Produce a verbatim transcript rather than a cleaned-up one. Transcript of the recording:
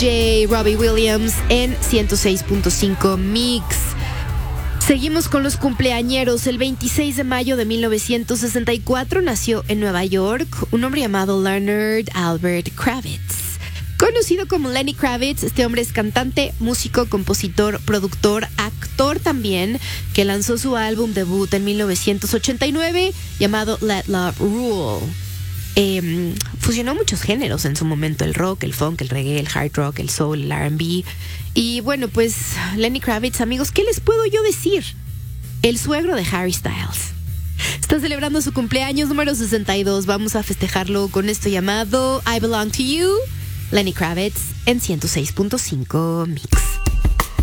J, Robbie Williams en ciento seis punto cinco Mix. Seguimos con los cumpleañeros. El veintiséis de mayo de mil novecientos sesenta y cuatro nació en Nueva York un hombre llamado Leonard Albert Kravitz. Conocido como Lenny Kravitz, este hombre es cantante, músico, compositor, productor, actor también, que lanzó su álbum debut en mil novecientos ochenta y nueve llamado Let Love Rule. Eh, fusionó muchos géneros en su momento: el rock, el funk, el reggae, el hard rock, el soul, el R and B. Y bueno, pues Lenny Kravitz, amigos, ¿qué les puedo yo decir? El suegro de Harry Styles. Está celebrando su cumpleaños número sesenta y dos. Vamos a festejarlo con esto llamado I Belong to You. Lenny Kravitz en ciento seis punto cinco Mix.